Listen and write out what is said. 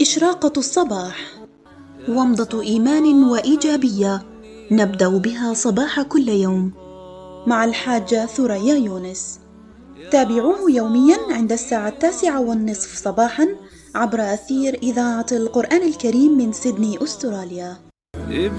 إشراقة الصباح، ومضة إيمان وإيجابية نبدأ بها صباح كل يوم، مع الحاجة ثريا يونس. تابعوه يوميا عند الساعة 9:30 صباحا عبر أثير إذاعة القرآن الكريم من سيدني، أستراليا.